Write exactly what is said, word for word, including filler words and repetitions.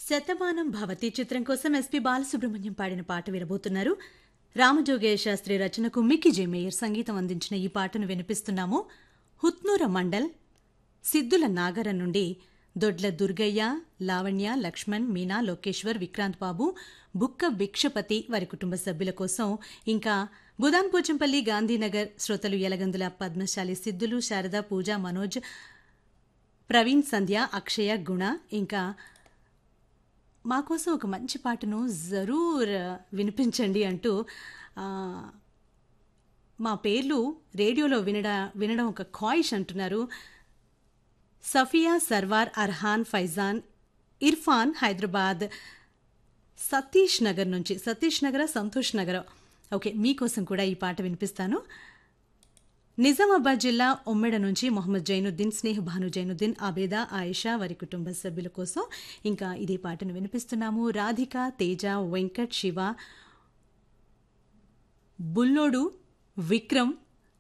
శతమానం భవతి చిత్రం కోసం ఎస్పి బాలసుబ్రహ్మణ్యం పాడిన పాట వినబోతున్నారు. రామజోగయ్య శాస్త్రి రచనకు మిక్కీ జే మేయర్ సంగీతం అందించిన ఈ పాటను వినిపిస్తున్నాము. హుత్నూర మండల్ సిద్దుల నాగరం నుండి దొడ్ల దుర్గయ్య, లావణ్య, లక్ష్మణ్, మీనా, లోకేశ్వర్, విక్రాంత్ బాబు, బుక్క భిక్షపతి వారి కుటుంబ సభ్యుల కోసం, ఇంకా బుదాన్ పోచంపల్లి, గాంధీనగర్ శ్రోతలు యలగందుల పద్మశాలి, సిద్దులు, శారద, పూజ, మనోజ్, ప్రవీణ్, సంధ్య, అక్షయ, గుణ, ఇంకా మా కోసం ఒక మంచి పాటను జరూర్ వినిపించండి అంటూ ఆ, మా పేర్లు రేడియోలో వినడ వినడం ఒక ఖాయిష్ అంటున్నారు. సఫియా, సర్వార్, అర్హాన్, ఫైజాన్, ఇర్ఫాన్, హైదరాబాద్, సతీష్ నగర్ నుంచి. సతీష్ నగర, సంతోష్ నగర. ఓకే, మీకోసం కూడా ఈ పాట వినిపిస్తాను. నిజామాబాద్ జిల్లా ఉమ్మెడ నుంచి మొహమ్మద్ జైనుద్దీన్, స్నేహ భాను జైనుద్దీన్, ఆబేదా, ఆయిషా వారి కుటుంబ సభ్యుల కోసం ఇంకా ఇదే పాటను వినిపిస్తున్నాము. రాధిక, తేజ, వెంకట్, శివ, బుల్లోడు, విక్రమ్,